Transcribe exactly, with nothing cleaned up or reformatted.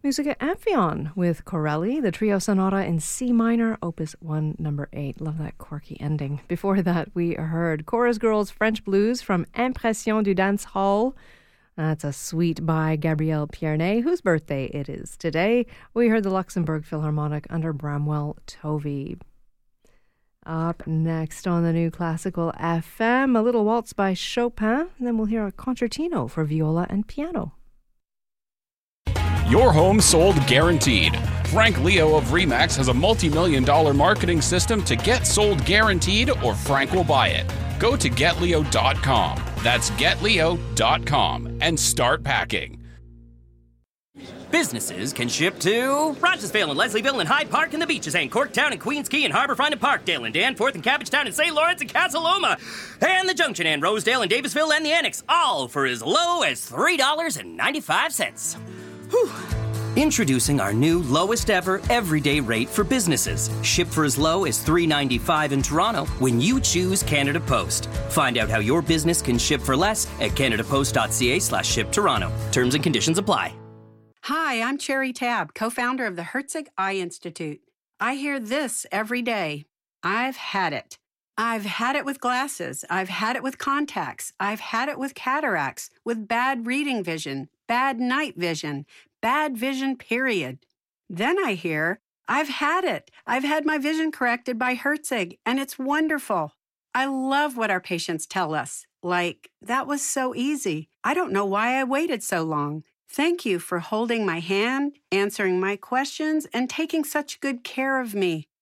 Musica Amphion with Corelli, the trio sonata in C minor, opus one, number eight. Love that quirky ending. Before that, we heard Chorus Girls French Blues from Impression du Dance Hall. That's a suite by Gabrielle Pierney, whose birthday it is today. We heard the Luxembourg Philharmonic under Bramwell Tovey. Up next on the New Classical F M, a little waltz by Chopin, and then we'll hear a concertino for viola and piano. Your home sold guaranteed. Frank Leo of Remax has a multi-million dollar marketing system to get sold guaranteed, or Frank will buy it. Go to get leo dot com. That's get leo dot com and start packing. Businesses can ship to Rogersville and Leslieville and Hyde Park and the Beaches and Corktown and Queens Quay and Harborfront and Parkdale and Danforth and Cabbagetown and Saint Lawrence and Casa Loma and the Junction and Rosedale and Davisville and the Annex, all for as low as three dollars and ninety-five cents. Whew. Introducing our new lowest ever everyday rate for businesses. Ship for as low as three dollars and ninety-five cents in Toronto when you choose Canada Post. Find out how your business can ship for less at canadapost.ca slash ship Toronto. Terms and conditions apply. Hi, I'm Cherry Tabb, co-founder of the Herzig Eye Institute. I hear this every day. I've had it. I've had it with glasses. I've had it with contacts. I've had it with cataracts, with bad reading vision, bad night vision, bad vision, period. Then I hear, I've had it. I've had my vision corrected by Herzig, and it's wonderful. I love what our patients tell us. Like, that was so easy. I don't know why I waited so long. Thank you for holding my hand, answering my questions, and taking such good care of me.